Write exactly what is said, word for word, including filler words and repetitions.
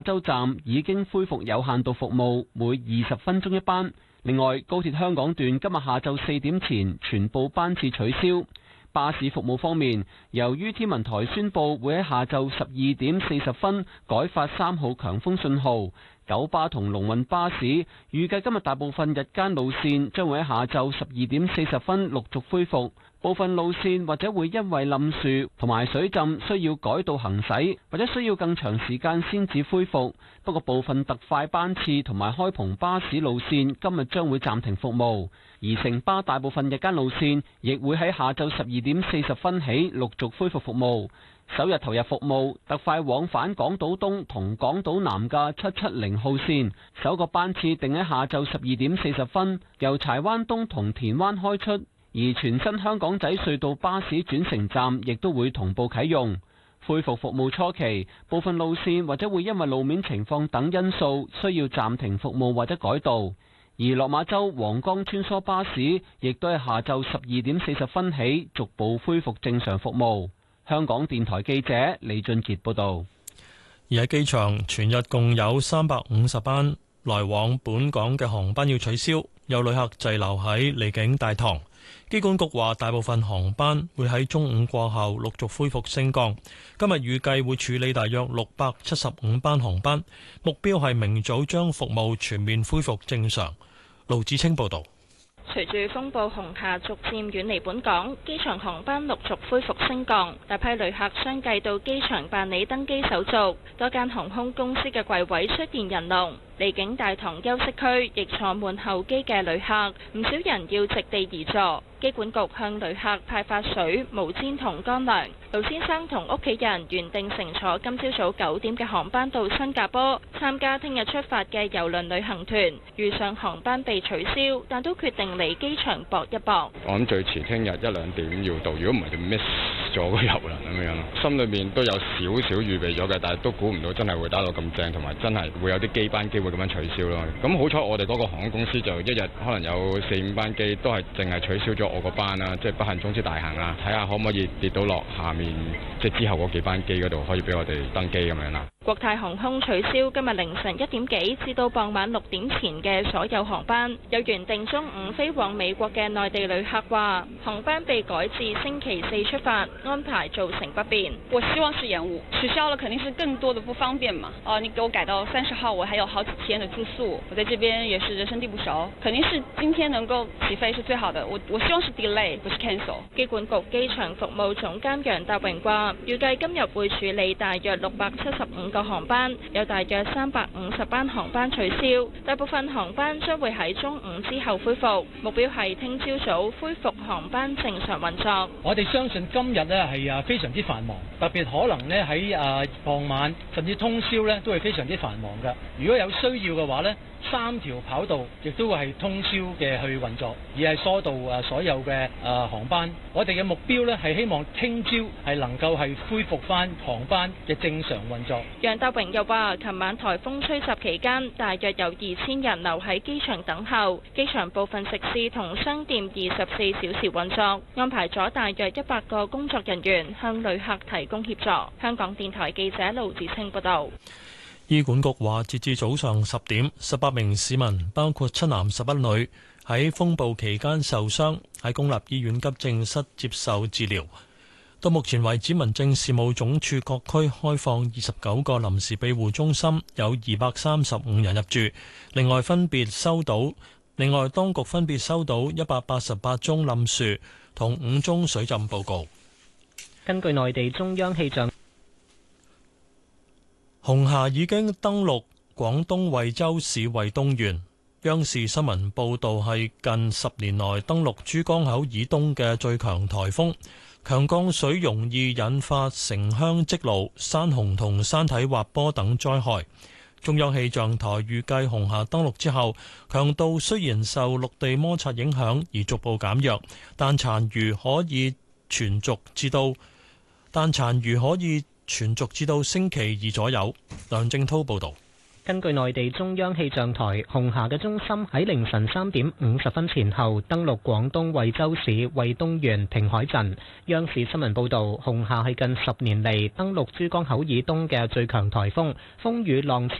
洲站已經恢復有限度服務，每二十分鐘一班。另外，高鐵香港段今日下晝四點前全部班次取消。巴士服務方面，由於天文台宣布會喺下晝十二點四十分改發三號強風信號，九巴同龍運巴士預計今日大部分日間路線將會喺下晝十二點四十分陸續恢復。部分路線或者會因為冧樹同埋水浸需要改道行駛，或者需要更長時間先至恢復。不過部分特快班次同埋開篷巴士路線今日將會暫停服務，而城巴大部分日間路線亦會喺下晝十二點四十分起陸續恢復服務。首日投入服務，特快往返港島東同港島南嘅七七零號線，首個班次定喺下晝十二點四十分，由柴灣東同田灣開出。而全新香港仔隧道巴士轉乘站亦都會同步啟用。恢復服務初期，部分路線或者會因為路面情況等因素需要暫停服務或者改道。而落馬洲皇崗穿梭巴士亦都係下晝十二點四十分起逐步恢復正常服務。香港電台記者李俊傑報道。 而喺機場，全日共有三百五十班來往本港嘅航班要取消，有旅客滯留喺離境大堂。機管局話，大部分航班會喺中午過後陸續恢復升降。今日預計會處理大約六百七十五班航班，目標係明早將服務全面恢復正常。盧子清報導。 隨住風暴紅霞逐漸遠離本港，機場航班陸續恢復升降，大批旅客相繼到機場辦理登機手續，多間航空公司嘅櫃位出現人龍。離境大堂休息區亦坐滿候機嘅旅客，唔少人要席地而坐。機管局向旅客派發水、毛氈同乾糧。盧先生同屋企人原定乘坐今朝早九點嘅航班到新加坡，參加聽日出發嘅郵輪旅行團，遇上航班被取消，但都決定嚟機場搏一搏。 我諗最遲聽日一兩點要到，如果唔係就 miss 咗個郵輪咁樣咯。心裏面都有少少預備咗嘅，但係都估唔到真係會打到咁正，同埋真係會有啲機班機會咁樣取消咯。咁好彩我哋嗰個航空公司就一日可能有四五班機都係淨係取消咗我個班啦，即係不幸中之大幸啦。睇下可唔可以跌到落下面，即係之後嗰幾班機嗰度可以俾我哋登機咁樣啦。 國泰航空取消今日凌晨一點幾至到傍晚六點前嘅所有航班。有原定中午飛往美國嘅內地旅客話，航班被改至星期四出發，安排造成不便。 我希望是延誤，取消了肯定是更多的不方便嘛。哦、啊，你給我改到三十號，我還有好幾天的住宿，我在這邊也是人生地不熟，肯定是今天能夠起飛是最好的。我我希望是 delay， 不是 cancel。 機管局機場服務總監楊達榮話，預計今日會處理大約六百七十五個航班，有大約三百五十班航班取消，大部分航班將會喺中午之後恢復，目標係聽朝早恢復航班正常運作。 我哋相信今日呢係啊非常之繁忙，特別可能呢喺啊傍晚甚至通宵呢都係非常之繁忙㗎。如果有需要嘅話呢，三條跑道亦都會係通宵嘅去運作，而係疏導啊所有嘅啊航班。我哋嘅目標呢係希望聽朝係能夠係恢復翻航班嘅正常運作。 楊達榮又話，琴晚颱風吹襲期間，大約有二千人留喺機場等候，機場部分食肆同商店二十四小時運作，安排咗大約一百個工作人員向旅客提供協助。香港電台記者盧子清報道。 醫管局話，截至早上十點，十八名市民，包括七男十一女，喺風暴期間受傷，喺公立醫院急症室接受治療。到目前為止，民政事務總署各區開放二十九個臨時庇護中心，有二百三十五人入住。另外分別收到，另外當局分別收到一百八十八宗冧樹同五宗水浸報告。 根據內地中央氣象， 紅霞已經登陸廣東惠州市惠東縣。央視新聞報導係近十年來登陸珠江口以東嘅最強颱風，強降水容易引發城鄉積澇、山洪同山體滑坡等災害。中央氣象台預計紅霞登陸之後，強度雖然受陸地摩擦影響而逐步減弱，但殘餘可以存續至到但殘餘可以存續至到星期二左右。梁正滔報導。 根據內地中央氣象台紅霞嘅中心喺凌晨三點五十分前後登陸廣東惠州市惠東縣平海鎮。央視新聞報導，紅霞係近十年嚟登陸珠江口以東嘅最強颱風，風雨浪潮